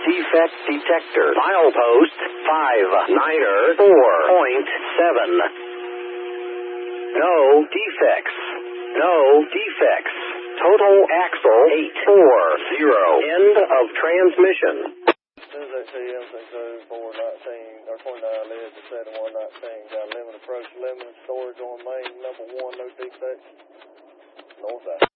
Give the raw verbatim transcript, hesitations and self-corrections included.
defect detector. Milepost five niner four point seven. No defects. No defects. Total axle eight four zero. End of transmission. T M six oh four nineteen or twenty-nine lead to seventy-one nineteen. Got limit approach, limited storage on main number one, no defects. North side.